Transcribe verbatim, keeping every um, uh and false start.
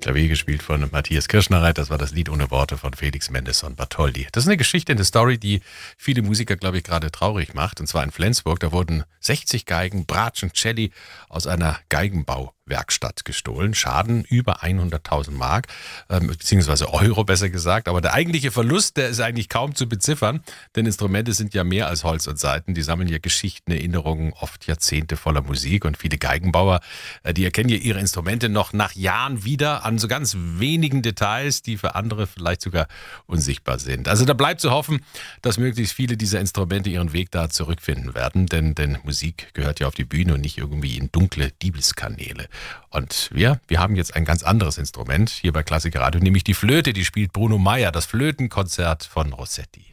Klavier gespielt von Matthias Kirschnereit. Das war das Lied ohne Worte von Felix Mendelssohn Bartholdy. Das ist eine Geschichte, eine Story, die viele Musiker, glaube ich, gerade traurig macht. Und zwar in Flensburg. Da wurden sechzig Geigen, Bratschen, Celli aus einer Geigenbauwerkstatt gestohlen. Schaden über hunderttausend Mark, ähm, beziehungsweise Euro besser gesagt. Aber der eigentliche Verlust, der ist eigentlich kaum zu beziffern. Denn Instrumente sind ja mehr als Holz und Saiten. Die sammeln ja Geschichten, Erinnerungen, oft Jahrzehnte voller Musik. Und viele Geigenbauer, äh, die erkennen ja ihre Instrumente noch nach Jahren wieder an so ganz wenigen Details, die für andere vielleicht sogar unsichtbar sind. Also da bleibt zu hoffen, dass möglichst viele dieser Instrumente ihren Weg da zurückfinden werden, denn, denn Musik gehört ja auf die Bühne und nicht irgendwie in dunkle Diebeskanäle. Und wir, wir haben jetzt ein ganz anderes Instrument hier bei Klassik Radio, nämlich die Flöte, die spielt Bruno Meyer, das Flötenkonzert von Rossetti.